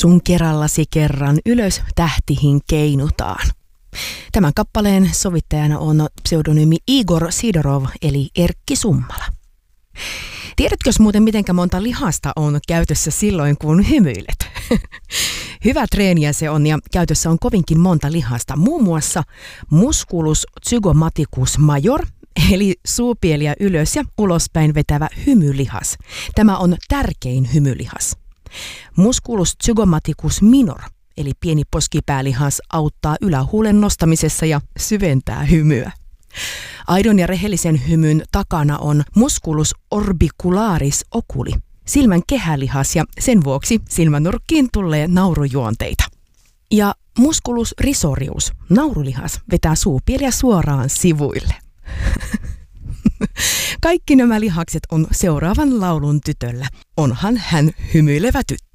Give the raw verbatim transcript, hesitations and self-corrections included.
Sun kerrallasi kerran ylös tähtihin keinutaan. Tämän kappaleen sovittajana on pseudonyymi Igor Sidorov eli Erkki Summala. Tiedätkö muuten, mitenkä monta lihasta on käytössä silloin, kun hymyilet? Hyvä treeniä se on ja käytössä on kovinkin monta lihasta, muun muassa musculus zygomaticus major, eli suupieliä ylös ja ulospäin vetävä hymylihas. Tämä on tärkein hymylihas. Musculus zygomaticus minor, eli pieni poskipäälihas, auttaa ylähuulen nostamisessa ja syventää hymyä. Aidon ja rehellisen hymyn takana on musculus orbicularis oculi, silmän kehälihas, ja sen vuoksi silmänurkkiin tulee naurujuonteita. Ja musculus risorius, naurulihas, vetää suupieliä suoraan sivuille. Kaikki nämä lihakset on seuraavan laulun tytöllä. Onhan hän hymyilevä tyttö.